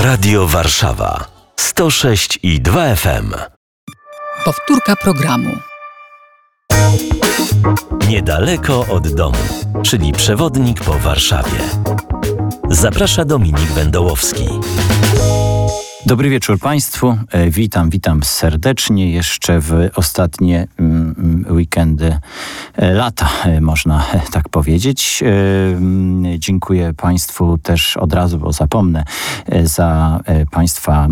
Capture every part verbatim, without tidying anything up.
Radio Warszawa sto sześć i dwa F M. Powtórka programu. Niedaleko od domu, czyli przewodnik po Warszawie. Zaprasza Dominik Wędołowski. Dobry wieczór Państwu. Witam, witam serdecznie jeszcze w ostatnie mm, weekendy lata, można tak powiedzieć. Dziękuję Państwu też od razu, bo zapomnę, za Państwa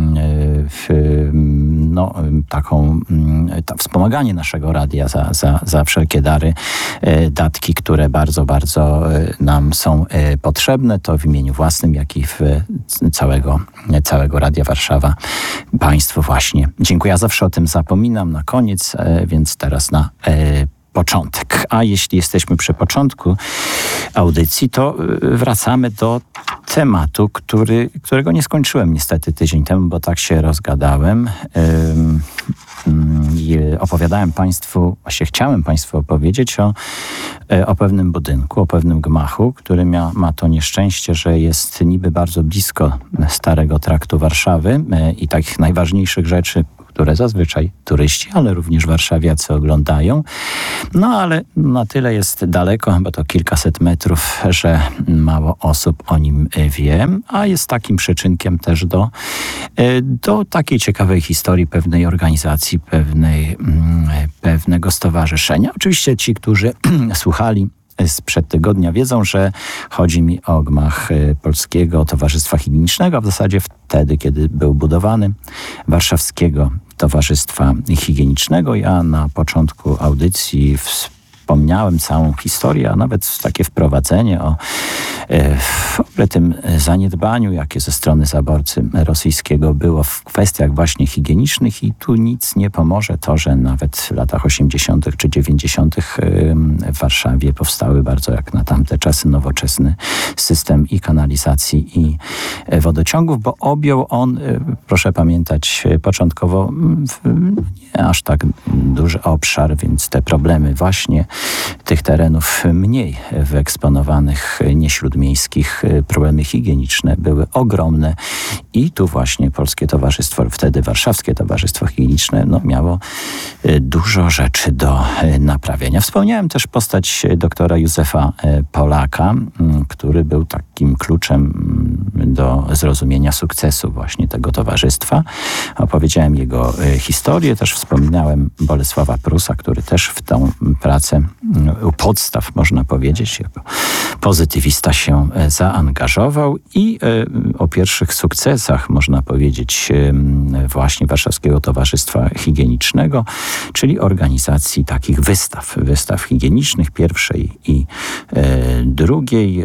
no, taką ta wspomaganie naszego radia, za, za, za wszelkie dary, datki, które bardzo, bardzo nam są potrzebne. To w imieniu własnym, jak i w całego, całego Radia Warszawa Państwu właśnie dziękuję. Ja zawsze o tym zapominam na koniec, więc teraz na początek. A jeśli jesteśmy przy początku audycji, to wracamy do tematu, który, którego nie skończyłem niestety tydzień temu, bo tak się rozgadałem. I opowiadałem Państwu, właśnie chciałem Państwu opowiedzieć o, o pewnym budynku, o pewnym gmachu, który mia, ma to nieszczęście, że jest niby bardzo blisko Starego Traktu Warszawy i takich najważniejszych rzeczy, które zazwyczaj turyści, ale również warszawiacy oglądają. No ale na tyle jest daleko, chyba to kilkaset metrów, że mało osób o nim wie, a jest takim przyczynkiem też do, do takiej ciekawej historii pewnej organizacji, pewnej, pewnego stowarzyszenia. Oczywiście ci, którzy słuchali sprzed tygodnia, wiedzą, że chodzi mi o gmach Polskiego Towarzystwa Higienicznego, a w zasadzie wtedy, kiedy był budowany, Warszawskiego Towarzystwa Higienicznego. Ja na początku audycji wspomniałem całą historię, a nawet takie wprowadzenie o w ogóle tym zaniedbaniu, jakie ze strony zaborcy rosyjskiego było w kwestiach właśnie higienicznych, i tu nic nie pomoże to, że nawet w latach osiemdziesiątych czy dziewięćdziesiątych w Warszawie powstały bardzo jak na tamte czasy nowoczesny system i kanalizacji, i wodociągów, bo objął on, proszę pamiętać, początkowo nie aż tak duży obszar, więc te problemy właśnie tych terenów mniej wyeksponowanych, nieśródmiejskich, problemy higieniczne były ogromne i tu właśnie Polskie Towarzystwo, wtedy Warszawskie Towarzystwo Higieniczne, no, miało dużo rzeczy do naprawienia. Wspomniałem też postać doktora Józefa Polaka, który był takim kluczem do zrozumienia sukcesu właśnie tego towarzystwa. Opowiedziałem jego historię, też wspominałem Bolesława Prusa, który też w tę pracę u podstaw, można powiedzieć, jako pozytywista się zaangażował i o pierwszych sukcesach, można powiedzieć, właśnie Warszawskiego Towarzystwa Higienicznego, czyli organizacji takich wystaw, wystaw higienicznych, pierwszej i drugiej.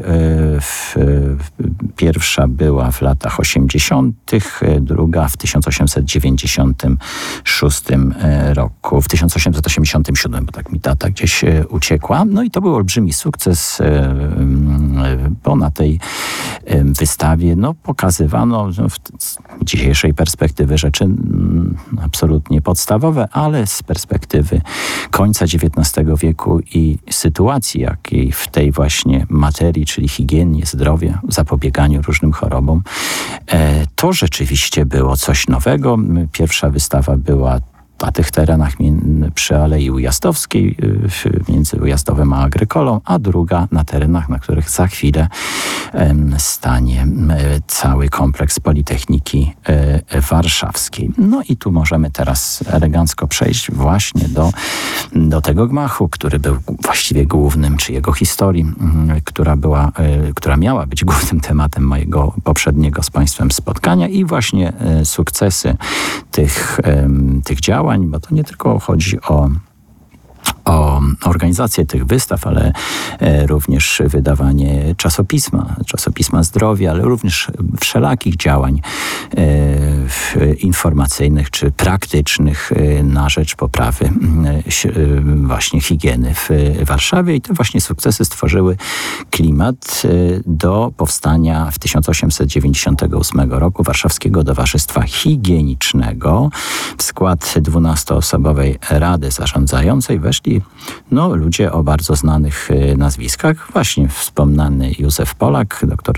Pierwsza była w latach osiemdziesiątych, druga w tysiąc osiemset dziewięćdziesiątym szóstym roku, w tysiąc osiemset osiemdziesiątym siódmym, bo tak mi data gdzieś uciekła. No i to był olbrzymi sukces, bo na tej wystawie no, pokazywano w dzisiejszej perspektywy rzeczy absolutnie podstawowe, ale z perspektywy końca dziewiętnastego wieku i sytuacji, jakiej w tej właśnie materii, czyli higienie, zdrowie, zapobieganiu różnym chorobom, to rzeczywiście było coś nowego. Pierwsza wystawa była na tych terenach przy Alei Ujazdowskiej, między Ujazdowem a Agrykolą, a druga na terenach, na których za chwilę stanie cały kompleks Politechniki Warszawskiej. No i tu możemy teraz elegancko przejść właśnie do, do tego gmachu, który był właściwie głównym, czy jego historii, która była, która miała być głównym tematem mojego poprzedniego z Państwem spotkania, i właśnie sukcesy tych, tych działań, bo to nie tylko chodzi o o organizację tych wystaw, ale również wydawanie czasopisma, czasopisma zdrowia, ale również wszelakich działań informacyjnych czy praktycznych na rzecz poprawy właśnie higieny w Warszawie. I te właśnie sukcesy stworzyły klimat do powstania w tysiąc osiemset dziewięćdziesiątego ósmego roku Warszawskiego Towarzystwa Higienicznego. W skład dwunastoosobowej Rady Zarządzającej weszło weszli no, ludzie o bardzo znanych nazwiskach, właśnie wspomniany Józef Polak, doktor,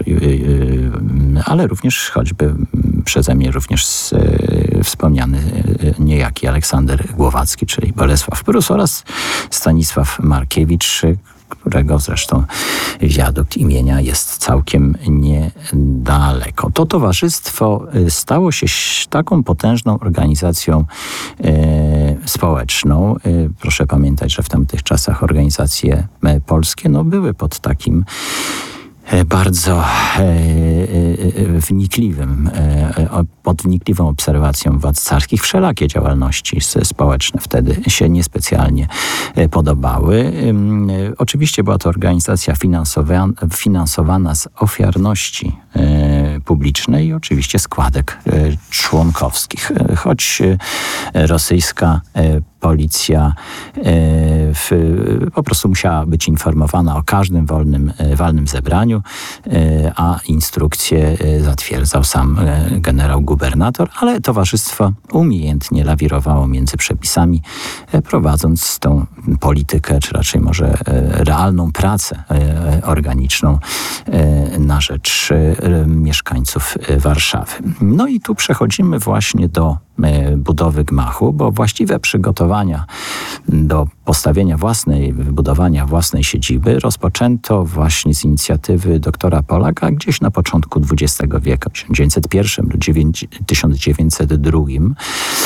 ale również choćby przeze mnie również wspomniany niejaki Aleksander Głowacki, czyli Bolesław Prus oraz Stanisław Markiewicz, którego zresztą wiadukt imienia jest całkiem niedaleko. To towarzystwo stało się taką potężną organizacją e, społeczną. E, proszę pamiętać, że w tamtych czasach organizacje polskie no, były pod takim bardzo e, e, wnikliwym, e, pod wnikliwą obserwacją władz carskich wszelakie działalności społeczne wtedy się niespecjalnie podobały. E, oczywiście była to organizacja finansowana, finansowana z ofiarności e, publicznej i oczywiście składek e, członkowskich. E, choć e, rosyjska e, policja e, w, po prostu musiała być informowana o każdym wolnym, e, walnym zebraniu, a instrukcję zatwierdzał sam generał gubernator, ale towarzystwo umiejętnie lawirowało między przepisami, prowadząc tą politykę, czy raczej może realną pracę organiczną na rzecz mieszkańców Warszawy. No i tu przechodzimy właśnie do budowy gmachu, bo właściwe przygotowania do postawienia własnej, wybudowania własnej siedziby rozpoczęto właśnie z inicjatywy doktora Polaka gdzieś na początku dwudziestego wieku, w tysiąc dziewięćset pierwszym lub tysiąc dziewięćset drugim.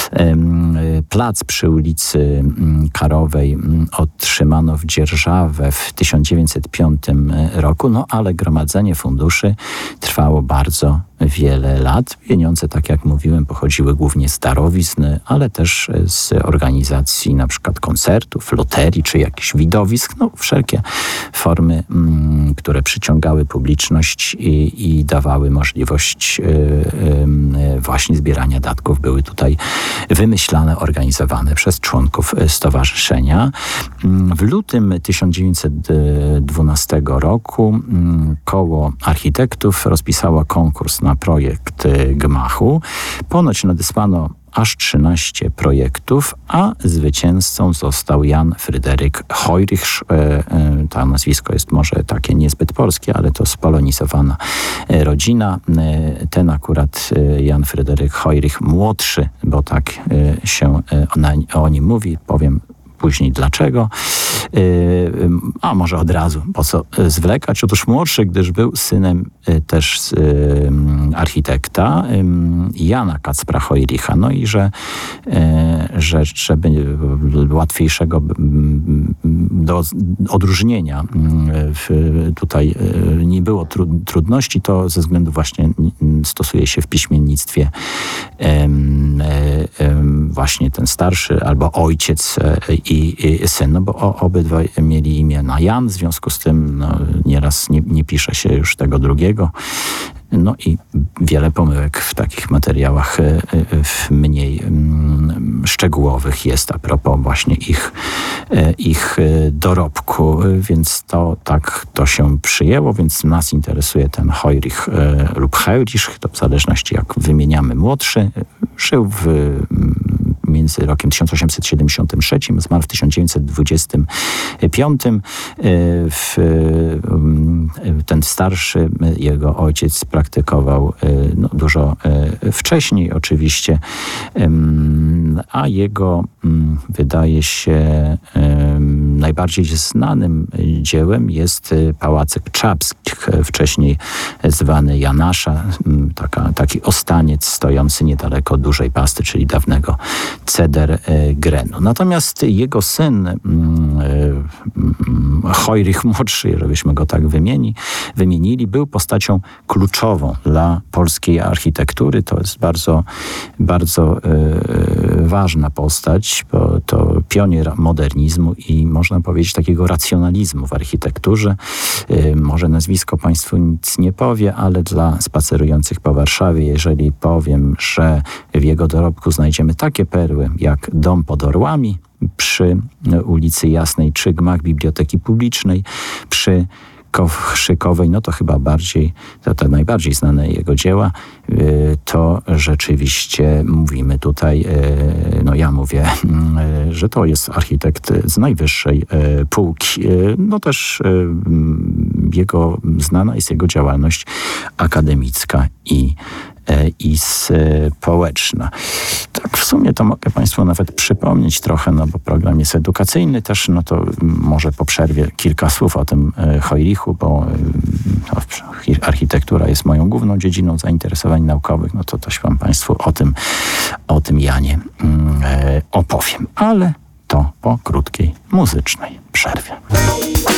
Plac przy ulicy Karowej otrzymano w dzierżawę w tysiąc dziewięćset piątym roku, no ale gromadzenie funduszy trwało bardzo wiele lat. Pieniądze, tak jak mówiłem, pochodziły głównie z darowizn, ale też z organizacji na przykład koncertów, loterii czy jakichś widowisk. No, wszelkie formy, m, które przyciągały publiczność i, i dawały możliwość y, y, właśnie zbierania datków, były tutaj wymyślane, organizowane przez członków stowarzyszenia. W lutym tysiąc dziewięćset dwunastego roku koło architektów rozpisało konkurs na projekt gmachu. Ponoć nadesłano aż trzynaście projektów, a zwycięzcą został Jan Fryderyk Hojrych. To nazwisko jest może takie niezbyt polskie, ale to spolonizowana rodzina. Ten akurat Jan Fryderyk Hojrych młodszy, bo tak się o nim mówi, powiem później dlaczego, a może od razu, po co zwlekać? Otóż młodszy, gdyż był synem też architekta Jana Kacpra Hojricha. No i że, że żeby łatwiejszego do odróżnienia tutaj nie było trudności, to ze względu właśnie stosuje się w piśmiennictwie właśnie ten starszy albo ojciec i, i syn, no bo obydwaj mieli imię na Jan, w związku z tym no, nieraz nie, nie pisze się już tego drugiego. No i wiele pomyłek w takich materiałach mniej szczegółowych jest a propos właśnie ich, ich dorobku, więc to tak to się przyjęło, więc nas interesuje ten Hojrich lub Heinrich, to w zależności jak wymieniamy młodszy. Żył w między rokiem tysiąc osiemset siedemdziesiątym trzecim, zmarł w tysiąc dziewięćset dwudziestym piątym. W, ten starszy, jego ojciec praktykował no, dużo wcześniej oczywiście, a jego wydaje się najbardziej znanym dziełem jest Pałacyk Czapskich, wcześniej zwany Janasza, taka, taki ostaniec stojący niedaleko Dużej Pasty, czyli dawnego Ceder Grenu. Natomiast jego syn Hojrych młodszy, żebyśmy go tak wymieni, wymienili, był postacią kluczową dla polskiej architektury. To jest bardzo, bardzo e, ważna postać, bo to pionier modernizmu i można powiedzieć takiego racjonalizmu w architekturze. E, może nazwisko Państwu nic nie powie, ale dla spacerujących po Warszawie, jeżeli powiem, że w jego dorobku znajdziemy takie perły jak Dom pod Orłami przy ulicy Jasnej, czy gmach Biblioteki Publicznej, przy koszykowej, no to chyba bardziej, to, to najbardziej znane jego dzieła, to rzeczywiście mówimy tutaj, no ja mówię, że to jest architekt z najwyższej półki. No też jego, znana jest jego działalność akademicka i i społeczna. Tak w sumie to mogę Państwu nawet przypomnieć trochę, no bo program jest edukacyjny też, no to może po przerwie kilka słów o tym Hojrichu, bo no, architektura jest moją główną dziedziną zainteresowań naukowych, no to też Wam Państwu o tym, o tym Janie opowiem, ale to po krótkiej muzycznej przerwie.